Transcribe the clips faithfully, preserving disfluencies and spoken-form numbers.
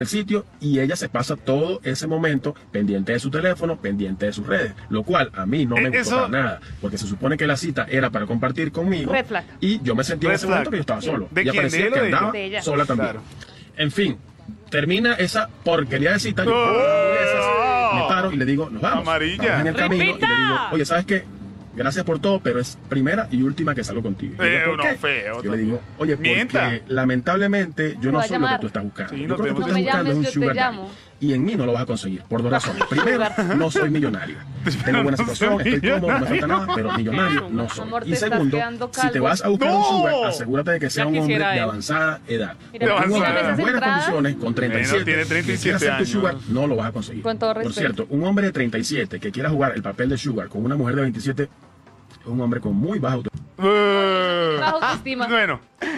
el sitio y ella se pasa todo ese momento pendiente de su teléfono, pendiente de sus redes, lo cual a mí no me gustó Eso... para nada, porque se supone que la cita era para compartir conmigo y yo me sentí en ese momento que yo estaba solo. ¿De y quién? parecía ¿De que él o de andaba ella? sola también. Claro. En fin, termina esa porquería de cita, yo ¡Oh! me paro y le digo, nos vamos. Amarilla. Vamos en el camino ¡Repita! y le digo, oye, ¿sabes qué? Gracias por todo, pero es primera y última que salgo contigo. Y yo, Feo, ¿por no, qué? feo. Yo le digo, oye, porque Mienta. lamentablemente yo Te no voy a soy lo que llamar. tú estás buscando. Sí, yo nos creo que tú vemos. estás No me buscando es un llames, yo te sugar daddy. llamo. Y en mí no lo vas a conseguir, por dos razones. Primero, no soy millonario. Tengo buena situación, estoy cómodo, no me falta nada, pero millonario no soy. Amor, te Y estás segundo, quedando si te calvo. vas a buscar ¡No! un sugar, asegúrate de que sea Ya un hombre quisiera de él. avanzada edad. Mira, De Porque un hombre avanzada. con buenas entradas. condiciones, con treinta y siete, Bueno, tiene treinta y que quiera siete ser tu sugar, años. no lo vas a conseguir. Con todo Por respeto. cierto, un hombre de treinta y siete que quiera jugar el papel de sugar con una mujer de veintisiete es un hombre con muy baja autoestima. Baja autoestima. Bueno,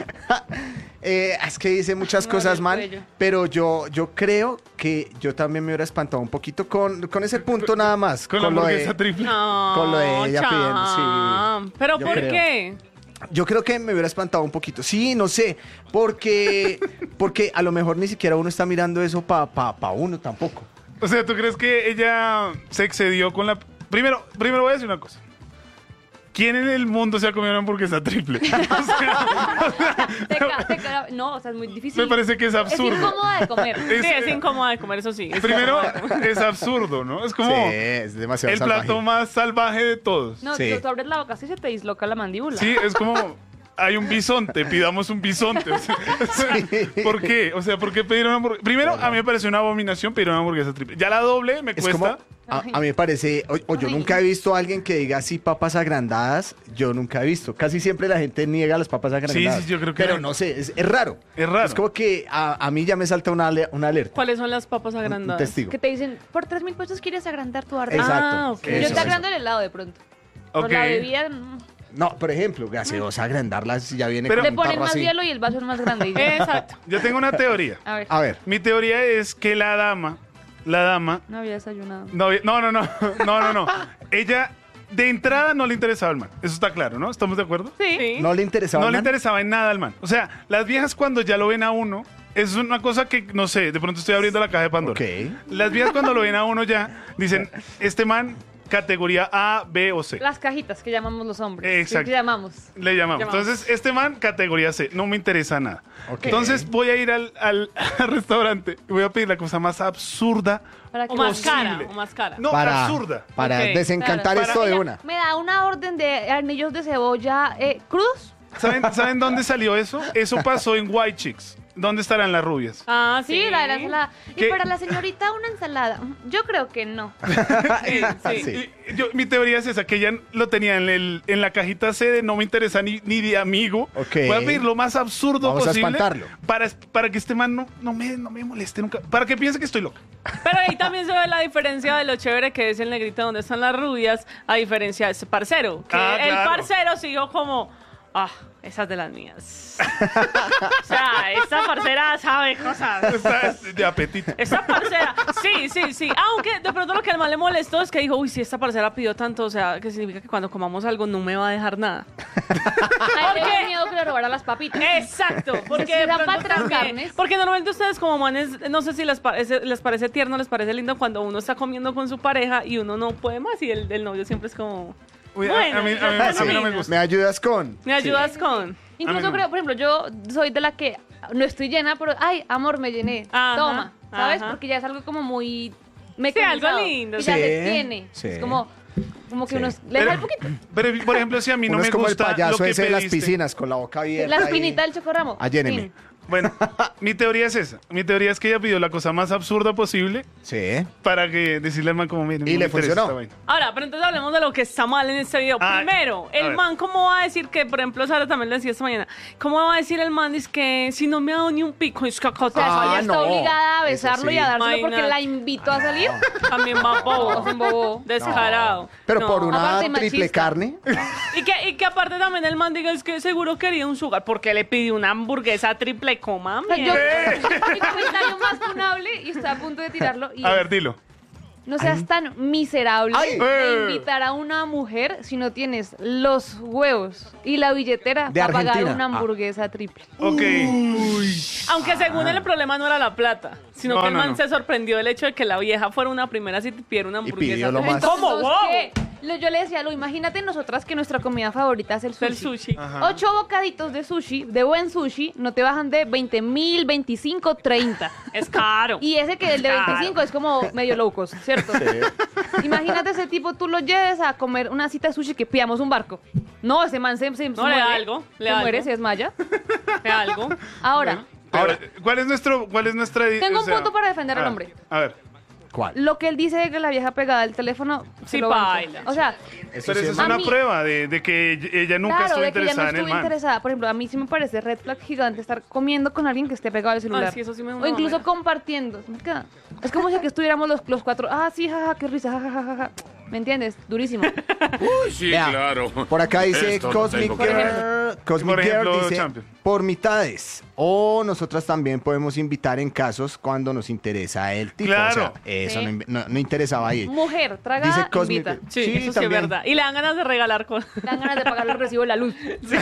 Eh, es que dice muchas No, cosas el mal, cuello. pero yo, yo creo que yo también me hubiera espantado un poquito con, con ese punto nada más. con la lo de- hamburguesa triple. No, Con lo de ella cham. pidiendo, sí. ¿Pero Yo por creo. qué? Yo creo que me hubiera espantado un poquito. Sí, no sé, porque, porque a lo mejor ni siquiera uno está mirando eso para pa, pa uno tampoco. O sea, ¿tú crees que ella se excedió con la... Primero, primero voy a decir una cosa. ¿Quién en el mundo se ha comido una hamburguesa triple? O sea, Te ca- te ca- no, o sea, es muy difícil. me parece que es Es absurdo. incómoda de comer. Es- Sí, es incómoda de comer, eso sí. es Primero, incómoda de comer. es absurdo, ¿no? Es como Sí, es demasiado el salvaje. plato más salvaje de todos. No, Sí. tú, tú abres la boca así y se te disloca la mandíbula. Sí, es como... Hay un bisonte, pidamos un bisonte. O sea, ¿por qué? O sea, ¿por qué pedir una hamburguesa? Primero, a mí me pareció una abominación pedir una hamburguesa triple. Ya la doble me Es cuesta... como, a, a mí me parece, o, o yo Ay. nunca he visto a alguien que diga así papas agrandadas, yo nunca he visto. Casi siempre la gente niega las papas agrandadas. sí, yo creo que- Pero no sé, es, es raro. Es raro. Es como que a, a mí ya me salta una, ale- una alerta. ¿Cuáles son las papas Un, un agrandadas? testigo. Que te dicen, por tres mil pesos quieres agrandar tu arte. Exacto. Ah, ok. Yo Eso, te eso. agrando el helado de pronto. Por Ok. la bebida, mm, No, por ejemplo, gaseosa, agrandarla si ya viene Pero- con le un ponen tarro más así. hielo y el vaso es más grande. y ya. Exacto. Yo tengo una teoría. A ver, A ver, Mi teoría es que la dama, la dama, no había desayunado. no, no, no, no, no, no, no. Ella de entrada no le interesaba al man. Eso está claro, ¿no? ¿Estamos de acuerdo? Sí. no le interesaba No le nada. interesaba en nada al man. O sea, las viejas cuando ya lo ven a uno, es una cosa que, no sé, de pronto estoy abriendo la caja de Pandora. Ok. Las viejas cuando lo ven a uno ya, dicen, este man, categoría A, B o C. Las cajitas que llamamos los hombres. Exacto. Que llamamos. Le llamamos. Llamamos. Entonces, este man, categoría C, no me interesa nada. Ok. Entonces, voy a ir al, al- al restaurante y voy a pedir la cosa más absurda. Para que O más cara, Posible. o más cara. No, Para, absurda. para Ok, desencantar Claro. esto Para- de Ella una. Me da una orden de anillos de cebolla eh, cruz. ¿Saben, ¿Saben dónde salió eso? Eso pasó en White Chicks. ¿Dónde estarán las rubias? Ah, Sí, sí. la de la ensalada. ¿Qué? Y para la señorita una ensalada. Yo creo que no. Sí, sí. Sí. Y yo- mi teoría es esa, que ella lo tenía en, el, en la cajita C de no me interesa ni, ni de amigo. Ok. Voy a pedir lo más absurdo Vamos a posible. espantarlo. Para, para que este man no, no, me, no me moleste nunca. Para que piense que estoy loca. Pero ahí también se ve la diferencia de lo chévere que es el negrito donde están las rubias, a diferencia de ese parcero. Que Ah, el claro. parcero siguió como, ah, esa es de las mías. O sea, esta parcera sabe cosas. Está es de apetito. Esta parcera, sí, sí, sí. Aunque de pronto lo que al mal le molestó es que dijo, uy, si esta parcera pidió tanto, o sea, que significa que cuando comamos algo no me va a dejar nada. A él le qué? dio miedo que le robara las papitas. Exacto, porque Si de dan pronto para atrás también- carnes. porque normalmente ustedes como manes, no sé si les parece, les parece tierno, les parece lindo cuando uno está comiendo con su pareja y uno no puede más y el, el novio siempre es como, Uy, a- bueno, a, mí, a mí- yo a mí no me termino. gusta. ¿Me ayudas con? ¿Me ayudas con? Incluso A mí no. creo, por ejemplo, yo soy de la que no estoy llena, pero ay, amor, me llené. Ajá, Toma, ¿sabes? ajá. Porque ya es algo como muy Sí, mecanizado, algo lindo. Y ya Sí, le tiene. sí. Es como, como que Sí. uno le Pero, da un poquito. pero, por ejemplo, si a mí no Uno me es como el gusta lo payaso que ese de las pediste- piscinas con la boca abierta. La ahí. espinita del chocorramo. Alléneme. Fin. Bueno, mi teoría es esa. Mi teoría es que ella pidió la cosa más absurda posible Sí. para que decirle al man como, miren, Y no le me interesa funcionó. esta vaina. Ahora, pero entonces hablemos de lo que está mal en este video. Ah, Primero, a el ver. man, ¿cómo va a decir que, por ejemplo, Sara también lo decía esta mañana, ¿cómo va a decir el man es que si no me ha dado ni un pico, es que acá O sea, Ah, ella está no. obligada a Eso besarlo sí. y a dárselo porque Imagínate. la invitó a salir. también va bobo, Es un bobo. descarado? Pero No. por una Aparte, triple machista. carne. Y que, y que aparte también el man diga es que seguro quería un sugar porque le pidió una hamburguesa triple coma. O sea, yo, mi comentario más funable y estoy a punto de tirarlo. Y A es, ver, dilo. No seas Ay. tan miserable Ay. de Eh. invitar a una mujer si no tienes los huevos y la billetera De para pagar Argentina. una Ah. hamburguesa triple. Ok. Aunque según él el problema no era la plata, sino No, que el no, man no. se sorprendió del hecho de que la vieja fuera una primera si te pidiera una Y hamburguesa. pidió lo más. Entonces, ¿cómo? Entonces, ¡Wow! ¿qué? Lo- Yo le decía, lo imagínate nosotras que nuestra comida favorita es el sushi. El sushi. Ajá. Ocho bocaditos de sushi, de buen sushi, no te bajan de veinte mil, veinticinco, treinta. Es caro. Y ese que el de Claro. veinticinco es como medio low cost, ¿cierto? Imagínate ese tipo, tú lo lleves a comer una cita de sushi que pillamos un barco. No, ese man se, se, No, se le da muere, algo, le se da muere, algo. se desmaya. ¿De algo? Ahora, Ahora, ¿cuál es nuestro, cuál es nuestra? Tengo o un sea, punto para defender al a- hombre. A ver. ¿Cuál? lo que él dice de que la vieja pegada al teléfono, se Sí, lo banco. baila. O sea, Eso Pero sí eso es es una A mí- prueba de, de que ella nunca claro, estuvo de que ya no interesada en el estuvo man. interesada. Por ejemplo, a mí sí me parece red flag gigante estar comiendo con alguien que esté pegado al celular. Ah, sí, eso sí me da o una incluso mamera. compartiendo. Marica, es como si aquí estuviéramos los, los cuatro. Ah, sí, jaja, qué risa, jajaja. Ja, ja, ja. ¿Me entiendes? Durísimo. Sí, Vea, claro. Por acá dice Esto lo Cosmic tengo Por Girl, ejemplo. Cosmic Por ejemplo, Girl dice, Champion. por mitades. O nosotras también podemos invitar en casos cuando nos interesa el tipo. Claro. O sea, eso Sí. no, inv- no- no interesaba ahí. Mujer, traga, Dice Cosmic invita. Girl. Sí, eso sí es también. verdad. Y le dan ganas de regalar cosas. Dan ganas de pagar el recibo de la luz.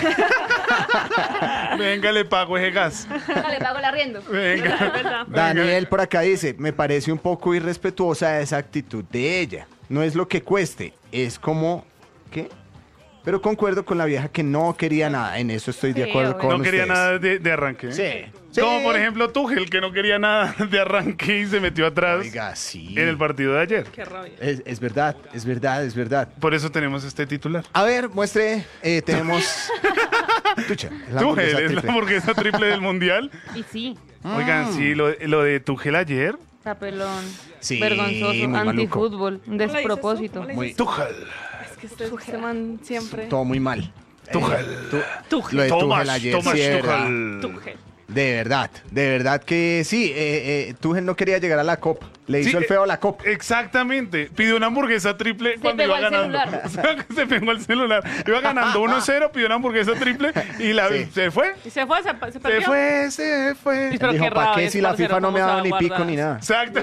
Venga, le pago ese gas. Dale, pago el arriendo. Es Venga. verdad. Daniel por acá dice, me parece un poco irrespetuosa esa actitud de ella. No es lo que cueste, es como... ¿Qué? Pero concuerdo con la vieja que no quería nada. En eso estoy de Sí, acuerdo obvio. con No quería ustedes. nada de, de arranque. ¿eh? Sí. Como Sí. por ejemplo Tuchel, que no quería nada de arranque y se metió atrás Oiga, sí. en el partido de ayer. Qué rabia. Es, es verdad, es verdad, es verdad. Por eso tenemos este titular. A ver, muestre, eh, tenemos... Tuchel, la Tuchel hamburguesa es la triple. hamburguesa triple del mundial. Y sí, Oigan, sí, lo, lo de Tuchel ayer. tapelón. Sí, Vergonzoso, muy maluco. antifútbol, un ¿Cómo le dices tú? despropósito. ¿Cómo le Muy- dices tú? Tuchel. Es que este, este man siempre... Todo muy mal. Tuchel. Tuchel. Lo de Tuchel Tomás, ayer, Tomás sí, de verdad. Tuchel. Tuchel. De verdad, de verdad que sí. Eh, eh, Tuchel no quería llegar a la Copa. Le Sí, hizo el eh, feo a la Copa. Exactamente. Pidió una hamburguesa triple cuando pegó iba al ganando. celular. O sea, que se pegó al celular. Iba ganando uno cero, pidió una hamburguesa triple y la, Sí. se fue. Y se fue, se, se perdió. Se fue, se fue. Y pero Dijo, qué ¿para rabia, qué si la parcero, FIFA no cómo me se ha va dado ni a pico guardar. ni nada?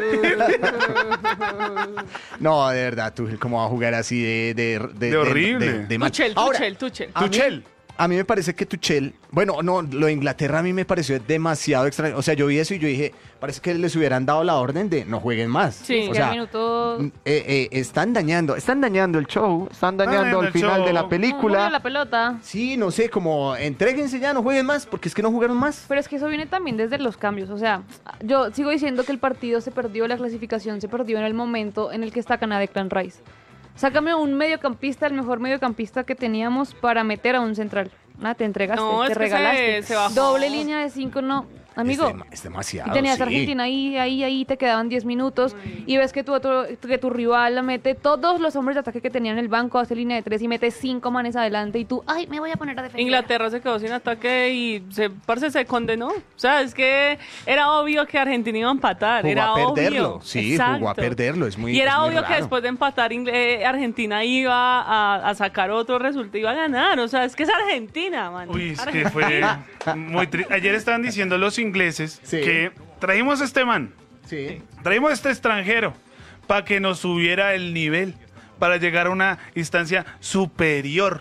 Exactamente. No, de verdad, Tuchel, ¿cómo va a jugar así de... De, De horrible. de mal? Tuchel, Ahora, Tuchel, Tuchel. a mí- Tuchel. A mí me parece que Tuchel, bueno, no, lo de Inglaterra a mí me pareció demasiado extraño. O sea, yo vi eso y yo dije, parece que les hubieran dado la orden de no jueguen más. Sí. o Ya sea, minuto... eh, eh, están dañando, están dañando el show, están dañando Dañando el el final show. de la No, murió película. la pelota. Sí, no sé, como entréguense ya, no jueguen más, porque es que no jugaron más. Pero es que eso viene también desde los cambios. O sea, yo sigo diciendo que el partido se perdió, la clasificación se perdió en el momento en el que está a Declan Rice. Sácame un mediocampista, el mejor mediocampista que teníamos para meter a un central. Nada, te entregaste, No, te es que regalaste. se- se bajó. Doble línea de cinco, no. Amigo, Es, dem- es demasiado. y tenías sí. a Argentina ahí, ahí, ahí, te quedaban diez minutos y ves que tu, otro, que tu rival la mete todos los hombres de ataque que tenían en el banco, hace línea de tres y mete cinco manes adelante y tú, ay, me voy a poner a defender. Inglaterra se quedó sin ataque y se, parce, se condenó. O sea, es que era obvio que Argentina iba a empatar. Jugó era a perderlo, obvio. sí, Exacto. jugó a perderlo, es muy Y era es muy obvio que raro. después de empatar Ingle- eh, Argentina iba a, a sacar otro resultado, iba a ganar. O sea, es que es Argentina, man. Uy, es que fue muy triste. Ayer estaban diciendo los ingleses Sí. que trajimos a este man, Sí. trajimos a este extranjero para que nos subiera el nivel, para llegar a una instancia superior.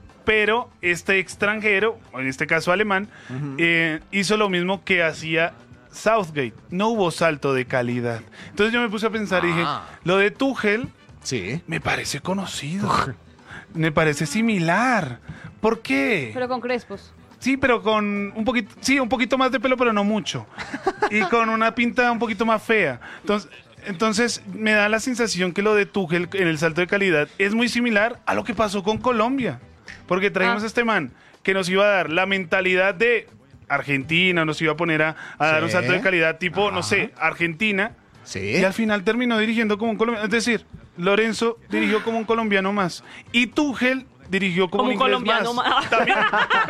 Pero este extranjero, o en este caso alemán, eh, hizo lo mismo que hacía Southgate. No hubo salto de calidad. Entonces yo me puse a pensar y dije, Ah. lo de Tuchel Sí. me parece conocido. Me parece similar. ¿Por qué? Pero con crespos. Sí, pero con un poquito, sí, un poquito más de pelo, pero no mucho. Y con una pinta un poquito más fea. Entonces, entonces me da la sensación que lo de Tuchel en el salto de calidad es muy similar a lo que pasó con Colombia. Porque trajimos Ah. a este man que nos iba a dar la mentalidad de Argentina, nos iba a poner a, a dar un Sí. salto de calidad tipo, no Ajá. sé, Argentina. Sí. Y al final terminó dirigiendo como un colombiano. Es decir, Lorenzo dirigió como un colombiano más. Y Tuchel dirigió como, Como un un inglés colombiano más. más. También.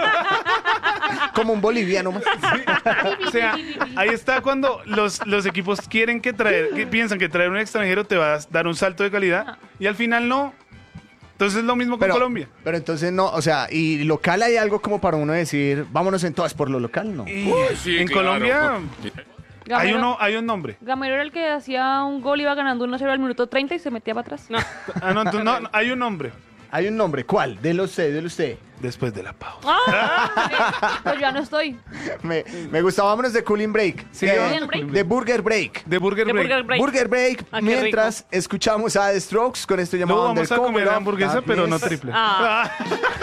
Como un boliviano más. O sea, ahí está cuando los, los equipos quieren que traer, que piensan que traer un extranjero te va a dar un salto de calidad y al final no. Entonces es lo mismo con Pero, Colombia. pero entonces no, o sea, y local hay algo como para uno decir, vámonos en todas por lo local, ¿no? Y Sí, en claro. Colombia Hay, Gamero- uno, hay un nombre. Gamero era el que hacía un gol, iba ganando uno cero al minuto treinta y se metía para atrás. No. Ah, no, entonces, no, no, hay un nombre. Hay un nombre. ¿Cuál? Delo usted, delo usted. Después de la pausa. ¡Ah! Pues ya no estoy. Me, me gusta, vámonos de Cooling Break. Sí, de, Cooling Break. de Burger Break. De Burger De Break. Burger Break. Burger Break, Ah, qué mientras escuchamos a The Strokes con esto llamado Luego vamos a Undercover comer of hamburguesa, pero no Darkness. triple. Ah.